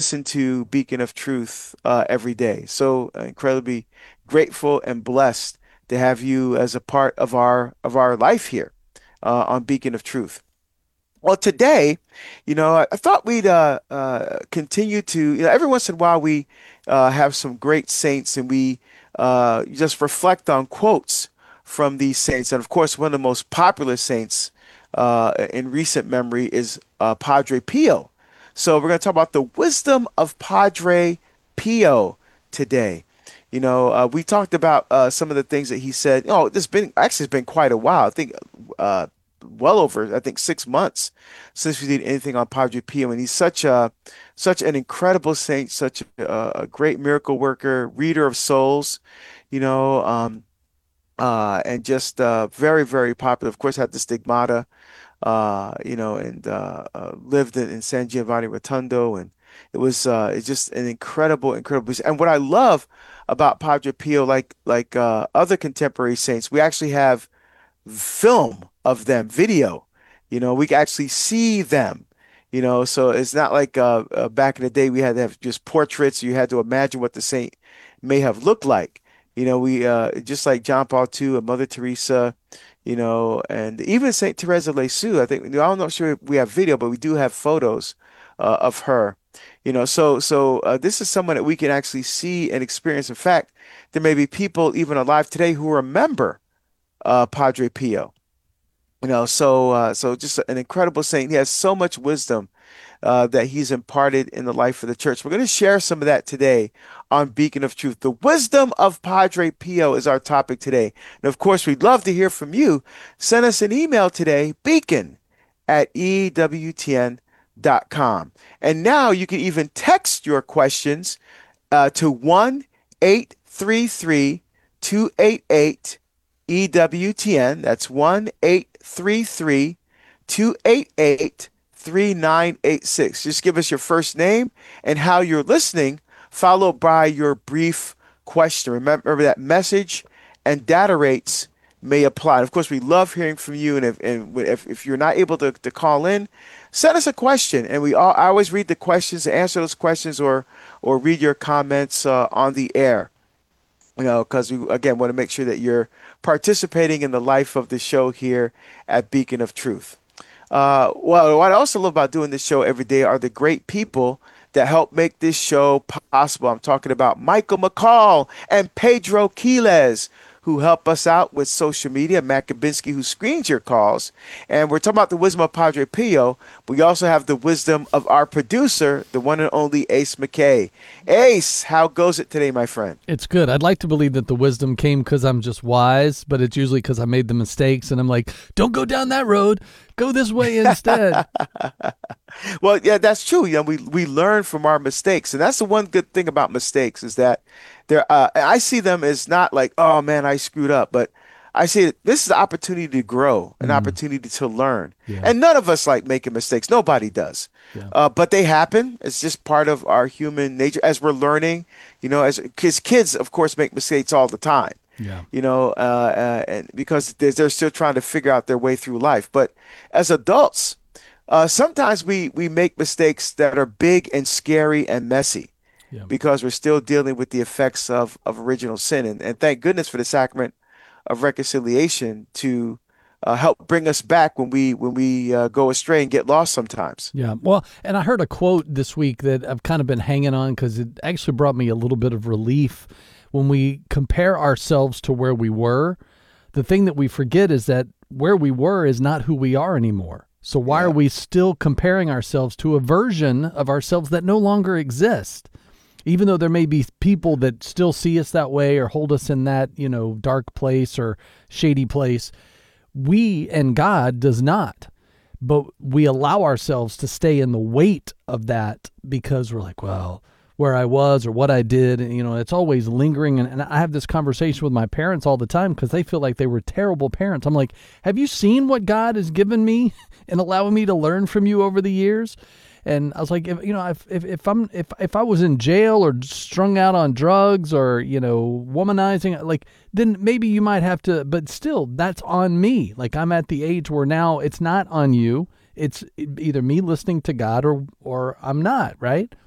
listen to Beacon of Truth every day. So incredibly grateful and blessed to have you as a part of our life here on Beacon of Truth. Well, today, I thought we'd continue to, every once in a while we have some great saints and we just reflect on quotes from these saints. And of course, one of the most popular saints in recent memory is Padre Pio. So we're going to talk about the wisdom of Padre Pio today. We talked about some of the things that he said. Oh, it's been quite a while. I think well over, I think 6 months since we did anything on Padre Pio, and he's such an incredible saint, such a great miracle worker, reader of souls, you know, um, and just very, very popular. Of course, had the stigmata, and lived in San Giovanni Rotondo, and it's just an incredible. And what I love about Padre Pio, like other contemporary saints, we actually have film of them, video. We can actually see them. So it's not like back in the day we had to have just portraits. You had to imagine what the saint may have looked like. We just like John Paul II and Mother Teresa, and even Saint Teresa of Lisieux. I think I'm not sure if we have video, but we do have photos of her. So this is someone that we can actually see and experience. In fact, there may be people even alive today who remember Padre Pio. So just an incredible saint. He has so much wisdom that he's imparted in the life of the church. We're going to share some of that today on Beacon of Truth. The wisdom of Padre Pio is our topic today. And of course, we'd love to hear from you. Send us an email today, beacon@ewtn.com. And now you can even text your questions to 1-833-288 EWTN. That's 1-833-288-3986. Just give us your first name and how you're listening, followed by your brief question. Remember that message and data rates may apply. And of course, we love hearing from you. And if you're not able to call in, send us a question. And I always read the questions, answer those questions, or read your comments on the air. Because we, again, want to make sure that you're participating in the life of the show here at Beacon of Truth. Well, what I also love about doing this show every day are the great people that help make this show possible. I'm talking about Michael McCall and Pedro Quiles, who help us out with social media, Matt Kabinski, who screens your calls. And we're talking about the wisdom of Padre Pio. We also have the wisdom of our producer, the one and only Ace McKay. Ace, how goes it today, my friend? It's good. I'd like to believe that the wisdom came because I'm just wise, but it's usually because I made the mistakes and I'm like, don't go down that road. Go this way instead. Well, yeah, that's true. We learn from our mistakes, and that's the one good thing about mistakes is that I see them as not like, oh man, I screwed up, but I see it, this is an opportunity to grow, an opportunity to learn. Yeah. And none of us like making mistakes. Nobody does. Yeah. But they happen. It's just part of our human nature as we're learning. As kids, of course, make mistakes all the time. Yeah. And because they're still trying to figure out their way through life. But as adults, sometimes we make mistakes that are big and scary and messy Yeah. because we're still dealing with the effects of original sin. And thank goodness for the sacrament of reconciliation to help bring us back when we go astray and get lost sometimes. Yeah. Well, and I heard a quote this week that I've kind of been hanging on because it actually brought me a little bit of relief. When we compare ourselves to where we were, the thing that we forget is that where we were is not who we are anymore. So why are we still comparing ourselves to a version of ourselves that no longer exists? Even though there may be people that still see us that way or hold us in that, dark place or shady place, we and God does not. But we allow ourselves to stay in the weight of that because we're like, well, where I was or what I did, and it's always lingering. And I have this conversation with my parents all the time because they feel like they were terrible parents. I'm like, have you seen what God has given me and allowing me to learn from you over the years? And I was like, if I was in jail or strung out on drugs or womanizing, like, then maybe you might have to. But still, that's on me. Like, I'm at the age where now it's not on you. It's either me listening to God or I'm not, right?